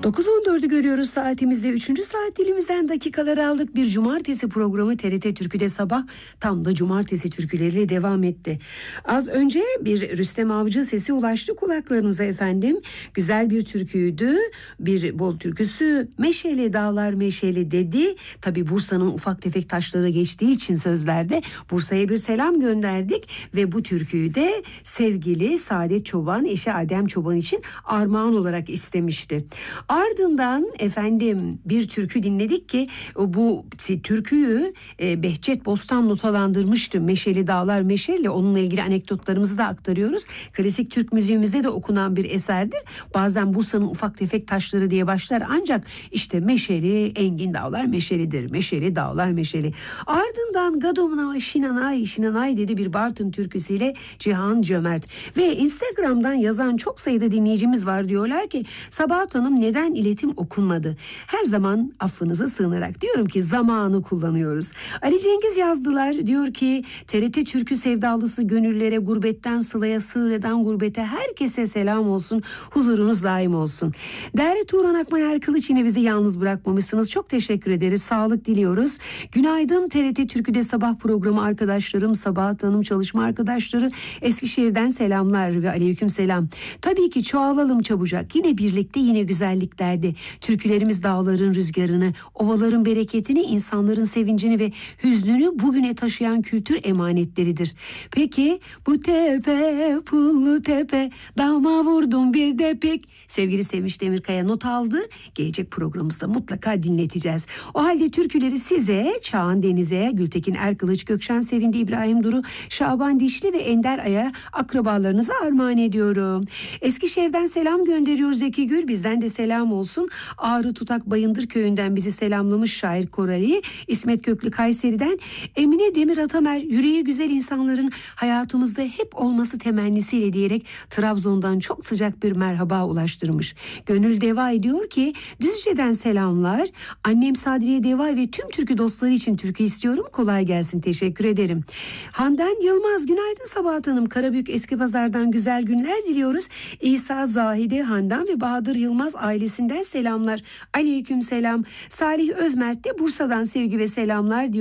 9.14'ü görüyoruz saatimizde. 3. saat dilimizden dakikalar aldık. Bir cumartesi programı TRT Türkü'de sabah tam da cumartesi türküleriyle devam etti. Az önce bir Rüstem Avcı sesi ulaştı kulaklarımıza efendim. Güzel bir türküydü. Bir bol türküsü. Meşeli dağlar meşeli dedi. Tabi Bursa'nın ufak tefek taşları geçtiği için sözlerde Bursa'ya bir selam gönderdik. Ve bu türküyü de sevgili Saadet Çoban, eşi Adem Çoban için armağan olarak istemişti. Ardından efendim bir türkü dinledik ki bu türküyü Behçet Bostan notalandırmıştı. Meşeli Dağlar Meşeli, onunla ilgili anekdotlarımızı da aktarıyoruz. Klasik Türk müziğimizde de okunan bir eserdir. Bazen Bursa'nın ufak tefek taşları diye başlar ancak işte meşeli engin dağlar meşelidir. Meşeli dağlar meşeli. Ardından Gadomuna Şinanay Şinanay dedi bir Bartın türküsüyle Cihan Cömert. Ve Instagram'dan yazan çok sayıda dinleyicimiz var, diyorlar ki Sabahat Hanım neden iletim okunmadı? Her zaman affınıza sığınarak diyorum ki zamanı kullanıyoruz. Ali Cengiz yazdılar, diyor ki TRT Türkü sevdalısı gönüllere, gurbetten sılaya, sığır eden gurbete herkese selam olsun, huzurunuz daim olsun. Değerli Turan Akmayer Kılıç, yine bizi yalnız bırakmamışsınız. Çok teşekkür ederiz. Sağlık diliyoruz. Günaydın TRT Türkü'de sabah programı arkadaşlarım, Sabahat Hanım, çalışma arkadaşları, Eskişehir'den selamlar ve aleyküm selam. Tabii ki çoğalalım çabucak. Yine birlikte, yine güzelliklerde. Türkülerimiz dağların rüzgarını, ovaların bereketini, insanların sevincini ve hüznünü bugüne taşıyan kültür emanetleridir. Peki bu tepe, pullu tepe, dağıma vurdum bir de pek. Sevgili Sevinç Demirkaya not aldı. Gelecek programımızda mutlaka dinleteceğiz. O halde türküleri size Çağan Deniz'e, Gültekin Erkılıç, Gökşen Sevindi, İbrahim Duru, Şaban Dişli ve Ender Ay'a, akrabalarınıza armağan ediyorum. Eskişehir'den selam gönderiyor Zeki Gül. Bizden de selam olsun. Ağrı Tutak Bayındır köyünden bizi selamlamış şair Korali. İsmet Köklü Kayseri'den, Emine Demir Atamer, yüreği güzel insanların hayatımızda hep olması temennisiyle diyerek Trabzon'dan çok sıcak bir merhaba ulaştırmış. Gönül Devay diyor ki Düzce'den selamlar. Annem Sadriye Devay ve tüm türkü dostları için türkü istiyorum. Kolay gelsin, teşekkür ederim. Handan Yılmaz, günaydın Sabahat Hanım. Karabük Eskipazar'dan güzel günler diliyoruz. İsa Zahide, Handan ve Bahadır Yılmaz ailesinden selamlar. Aleyküm selam. Salih Özmert de Bursa'dan sevgi ve selamlar diyor.